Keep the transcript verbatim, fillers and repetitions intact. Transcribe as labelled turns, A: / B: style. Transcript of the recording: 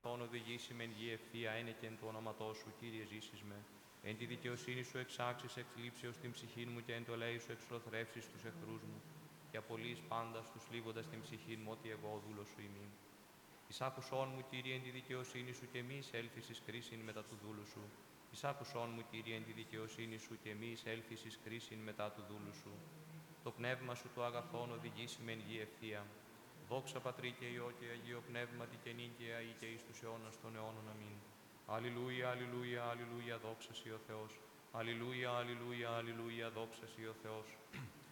A: αγαθόν οδηγήσει μεν γη ευθεία, ένεκεν το όνοματό σου, Κύριε ζήσεις με. Εν τη δικαιοσύνη σου εξάξεις εξ λήψεως την ψυχή μου και εν το λέει σου εξολοθρεύσεις τους εχθρούς μου. Και απολύεις πάντα τους λίβοντας την ψυχή μου, ότι εγώ ο δούλος σου ημί. Εις άκουσόν μου, Κύριε, εν τη δικαιοσύνη σου και μη εισέλθεις εις κρίσιν μετά του δούλου σου. Εις άκουσόν μου, Κύριε, εν τη δικαιοσύνη σου και μη εισέλθεις εις κρίσιν μετά του δούλου σου. Το πνεύμα σου το αγαθόν οδηγήσει μεν γη ευθεία. Δόξα Πατρί και Υιό και Αγίο Πνεύματι και νυν και αεί και εις τους αιώνας των αιώνων. Αμήν. Αλληλούια, αλληλούια, αλληλούια, δόξα σοι ο Θεός. Αλληλούια, αλληλούια, αλληλούια, δόξα σοι ο Θεός.